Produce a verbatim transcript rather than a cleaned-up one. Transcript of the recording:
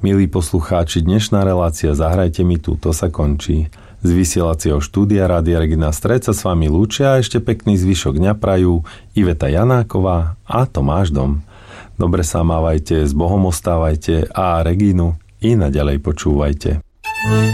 Milí poslucháči, dnešná relácia Zahrajte mi tu, to sa končí. Z vysielacieho štúdia Rádia Regina Stred sa s vami lúčia a ešte pekný zvyšok dňa prajú Iveta Janáková a Tomáš Dom. Dobre sa mávajte, s Bohom ostávajte a Regínu i naďalej počúvajte.